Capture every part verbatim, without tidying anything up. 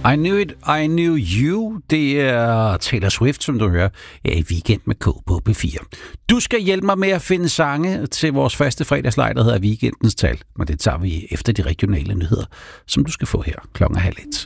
I Knew It, I Knew You. Det er Taylor Swift, som du hører, er i Weekend med K på P fire. Du skal hjælpe mig med at finde sange til vores faste fredagslej, der hedder Weekendens Tal. Men det tager vi efter de regionale nyheder, som du skal få her klokken halv et.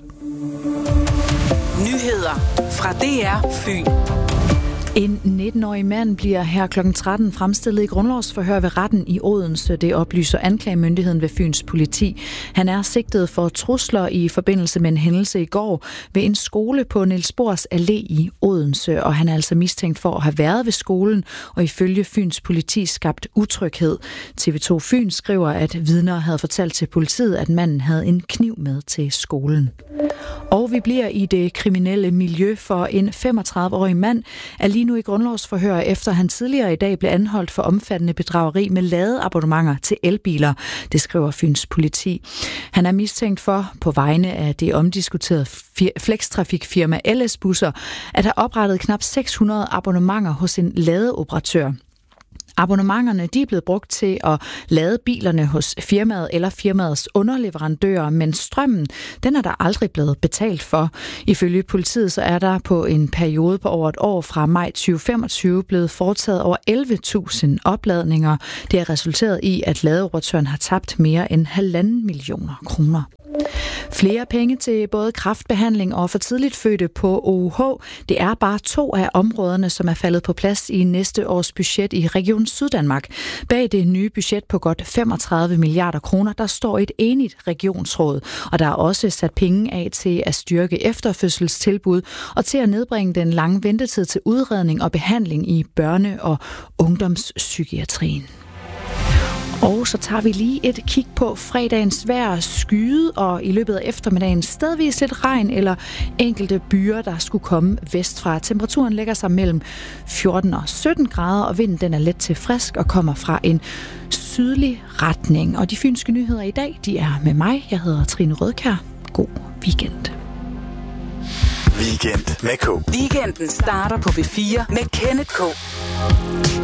Nyheder fra D R Fyn. En nitten-årig mand bliver her klokken tretten fremstillet i grundlovsforhør ved retten i Odense. Det oplyser anklagemyndigheden ved Fyns politi. Han er sigtet for trusler i forbindelse med en hændelse i går ved en skole på Niels Bohrs Allé i Odense, og han er altså mistænkt for at have været ved skolen og ifølge Fyns politi skabt utryghed. T V to Fyn skriver, at vidner havde fortalt til politiet, at manden havde en kniv med til skolen. Og vi bliver i det kriminelle miljø, for en femogtredive-årig mand er lige nu i grundlovsforhør, efter han tidligere i dag blev anholdt for omfattende bedrageri med ladeabonnementer til elbiler. Det skriver Fyns politi. Han er mistænkt for, på vegne af det omdiskuterede flextrafikfirma L S Busser, at have oprettet knap seks hundrede abonnementer hos en ladeoperatør. Abonnementerne de er blevet brugt til at lade bilerne hos firmaet eller firmaets underleverandører, men strømmen den er der aldrig blevet betalt for. Ifølge politiet så er der på en periode på over et år fra maj tyve femogtyve blevet foretaget over elleve tusind opladninger. Det har resulteret i, at ladeoperatøren har tabt mere end halvanden millioner kroner. Flere penge til både kræftbehandling og for tidligt fødte på O U H. Det er bare to af områderne, som er faldet på plads i næste års budget i Region Syddanmark. Bag det nye budget på godt femogtredive milliarder kroner, der står et enigt regionsråd. Og der er også sat penge af til at styrke efterfødselstilbud og til at nedbringe den lange ventetid til udredning og behandling i børne- og ungdomspsykiatrien. Og så tager vi lige et kig på fredagens vejr, skyde, og i løbet af eftermiddagen stedvis lidt regn eller enkelte byer, der skulle komme vestfra. Temperaturen lægger sig mellem fjorten og sytten grader, og vinden den er let til frisk og kommer fra en sydlig retning. Og de fynske nyheder i dag, de er med mig. Jeg hedder Trine Rødkjær. God weekend. Weekend med K. Weekenden starter på P fire med Kenneth K.